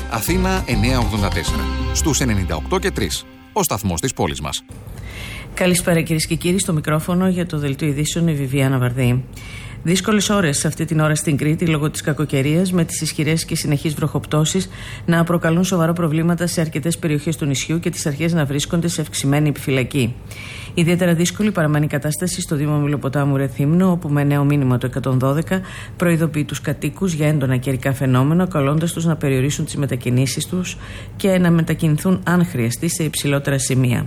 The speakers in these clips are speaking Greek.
Αθήνα 984. Στους 98 και 3. Ο σταθμός της πόλης μας. Καλησπέρα κυρίες και κύριοι, στο μικρόφωνο για το Δελτίο Ειδήσεων η Βιβιάνα Βαρδή. Δύσκολες ώρες αυτή την ώρα στην Κρήτη λόγω της κακοκαιρίας, με τις ισχυρές και συνεχείς βροχοπτώσεις να προκαλούν σοβαρά προβλήματα σε αρκετές περιοχές του νησιού και τις αρχές να βρίσκονται σε αυξημένη επιφυλακή. Ιδιαίτερα δύσκολη παραμένει η κατάσταση στο Δήμο Μιλοποτάμου Ρεθύμνου, όπου με νέο μήνυμα το 112 προειδοποιεί τους κατοίκους για έντονα καιρικά φαινόμενα, καλώντας τους να περιορίσουν τις μετακινήσεις τους και να μετακινηθούν αν χρειαστεί σε υψηλότερα σημεία.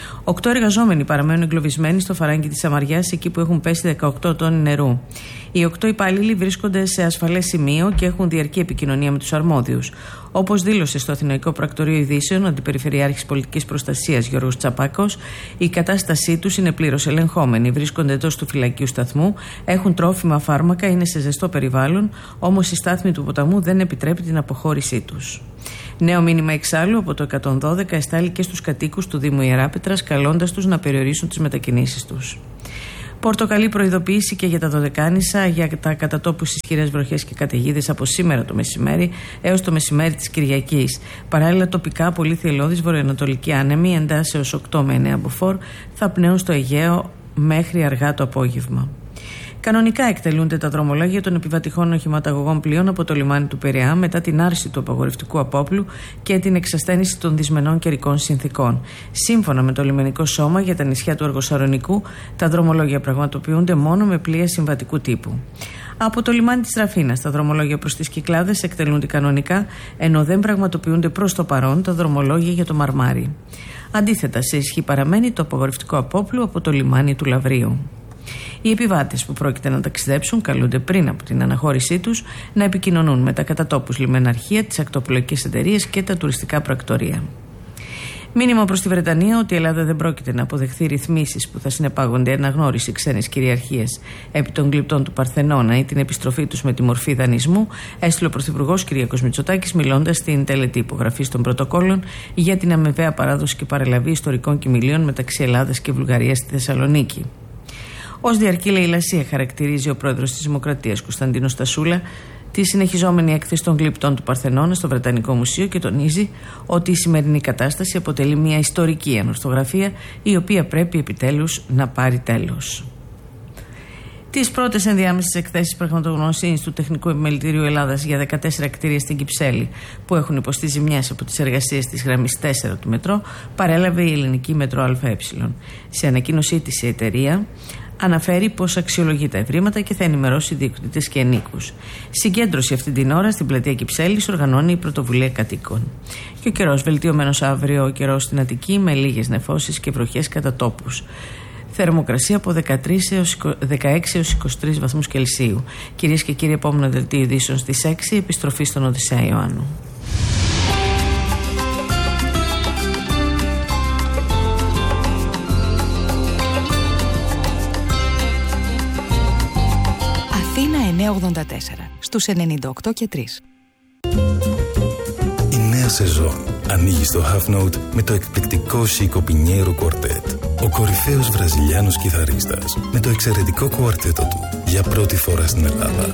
8 εργαζόμενοι παραμένουν εγκλωβισμένοι στο φαράγγι της Σαμαριάς, εκεί που έχουν πέσει 18 τόνοι νερού. Οι 8 υπάλληλοι βρίσκονται σε ασφαλές σημείο και έχουν διαρκή επικοινωνία με τους αρμόδιους. Όπως δήλωσε στο Αθηναϊκό Πρακτορείο Ειδήσεων ο Αντιπεριφερειάρχης Πολιτικής Προστασίας Γιώργος Τσαπάκος, η κατάστασή τους είναι πλήρως ελεγχόμενη. Βρίσκονται εντός του φυλακίου σταθμού, έχουν τρόφιμα, φάρμακα, είναι σε ζεστό περιβάλλον, όμως η στάθμη του ποταμού δεν επιτρέπει την αποχώρησή τους. Νέο μήνυμα εξάλλου από το 112 εστάλει και στους κατοίκους του Δήμου Ιεράπετρας, καλώντας τους να περιορίσουν τις μετακινήσεις τους. Πορτοκαλί προειδοποίηση και για τα Δωδεκάνησα για τα κατά τόπους ισχυρές βροχές και καταιγίδες από σήμερα το μεσημέρι έως το μεσημέρι της Κυριακής. Παράλληλα, τοπικά πολύ θελώδης βορειοανατολική άνεμη εντάσσεως 8 με 9 μποφόρ θα πνέουν στο Αιγαίο μέχρι αργά το απόγευμα. Κανονικά εκτελούνται τα δρομολόγια των επιβατηχών οχηματαγωγών πλοίων από το λιμάνι του Πειραιά μετά την άρση του απαγορευτικού απόπλου και την εξασθένιση των δυσμενών καιρικών συνθήκων. Σύμφωνα με το λιμενικό σώμα για τα νησιά του Αργοσαρονικού, τα δρομολόγια πραγματοποιούνται μόνο με πλοία συμβατικού τύπου. Από το λιμάνι της Ραφίνας, τα δρομολόγια προς τις Κυκλάδες εκτελούνται κανονικά, ενώ δεν πραγματοποιούνται προς το παρόν τα δρομολόγια για το Μαρμάρι. Αντίθετα, σε ισχύ παραμένει το απαγορευτικό απόπλου από το λιμάνι του Λαβρίου. Οι επιβάτες που πρόκειται να ταξιδέψουν καλούνται πριν από την αναχώρησή τους να επικοινωνούν με τα κατά τόπους λιμεναρχεία, τις ακτοπλοϊκές εταιρείες και τα τουριστικά πρακτορεία. Μήνυμα προς τη Βρετανία ότι η Ελλάδα δεν πρόκειται να αποδεχθεί ρυθμίσεις που θα συνεπάγονται αναγνώριση ξένης κυριαρχίας επί των γλυπτών του Παρθενώνα ή την επιστροφή τους με τη μορφή δανεισμού, έστειλε ο Πρωθυπουργός Κυριάκος Μητσοτάκης μιλώντας στην τελετή υπογραφής των πρωτοκόλων για την αμοιβαία παράδοση και παραλαβή ιστορικών κοιμηλίων μεταξύ Ελλάδας και Βουλγαρίας στη Θεσσαλονίκη. Ως διαρκή λαιλασία χαρακτηρίζει ο πρόεδρος της Δημοκρατίας Κωνσταντίνος Στασούλα τη συνεχιζόμενη έκθεση των γλυπτών του Παρθενώνα στο Βρετανικό Μουσείο και τονίζει ότι η σημερινή κατάσταση αποτελεί μια ιστορική ανορθογραφία η οποία πρέπει επιτέλους να πάρει τέλος. Τις πρώτες ενδιάμεσες εκθέσεις πραγματογνωμοσύνης του Τεχνικού Επιμελητηρίου Ελλάδας για 14 κτίρια στην Κυψέλη που έχουν υποστεί ζημιές από τις εργασίες της γραμμής 4 του μετρό παρέλαβε η ελληνική Μετρό ΑΕ. Σε ανακοίνωσή της η εταιρεία αναφέρει πως αξιολογεί τα ευρήματα και θα ενημερώσει ιδιοκτήτες και ενίκους. Συγκέντρωση αυτή την ώρα στην πλατεία Κυψέλης οργανώνει η Πρωτοβουλία Κατοίκων. Και ο καιρός βελτιωμένος αύριο, ο καιρός στην Αττική με λίγες νεφώσεις και βροχές κατά τόπους. Θερμοκρασία από 16 έως 23 βαθμούς Κελσίου. Κυρίες και κύριοι, επόμενο δελτίο ειδήσεων στις 6, επιστροφή στον Οδυσσέα Ιωάννου. Αθήνα 984, στους 98 και 3. Η νέα σεζόν ανοίγει στο Half Note με το εκπληκτικό Chico Pinheiro Quartet. Ο κορυφαίος βραζιλιάνος κιθαρίστας με το εξαιρετικό κουαρτέτο του για πρώτη φορά στην Ελλάδα.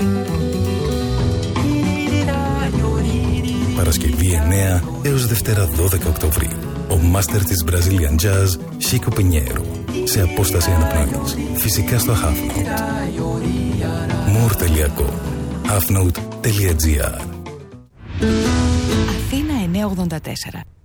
Παρασκευή 9 έως Δευτέρα 12 Οκτωβρίου. Ο μάστερ της Brazilian Jazz Chico Pinheiro. Σε απόσταση αναπνοής. Φυσικά στο Half Note. More.com halfnote.gr. Αθήνα 984.